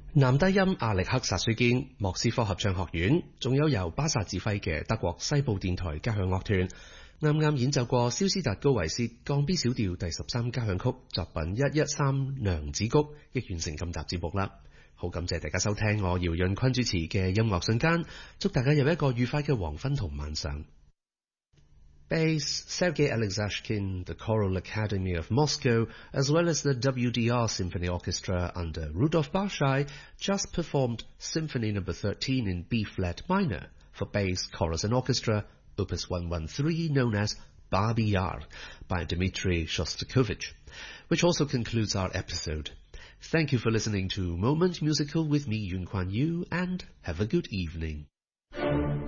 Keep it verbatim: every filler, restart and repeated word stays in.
男低音亞力克薩舒堅、莫斯科合唱學院，仲有由巴薩指揮嘅德國西部電台交響樂團，啱啱演奏過蕭斯達高維薛降 B 小調第十三交響曲作品一一三娘子谷，亦完成今集節目啦。好感謝大家收聽我姚潤坤主持嘅音樂瞬間，祝大家有一個愉快嘅黃昏同晚上。Bass, Sergei Alexashkin, the Choral Academy of Moscow, as well as the W D R Symphony Orchestra under Rudolf Barshai, just performed Symphony number thirteen in B-flat minor for bass, chorus and orchestra, opus one thirteen, known as Babi Yar, by Dmitri Shostakovich, which also concludes our episode. Thank you for listening to Moment Musical with me, Yun Kuan Yu, and have a good evening.